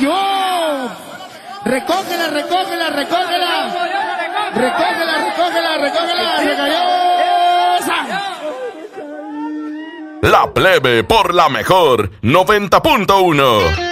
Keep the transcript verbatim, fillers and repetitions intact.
cayó. Recógela, recógela, recógela. Recógela, recógela, recógela. Se cayó. La Plebe por la mejor noventa punto uno.